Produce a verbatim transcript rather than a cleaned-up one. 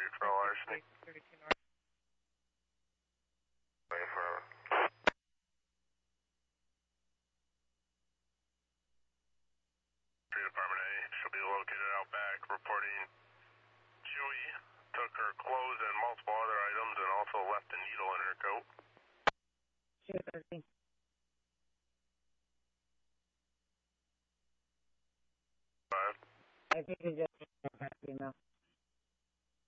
for larceny. Wait for Street Department A should be located out back, reporting Chewy took her clothes and multiple other items and also left a needle in her coat. Sure, thirteen. Five. I think it's just a female.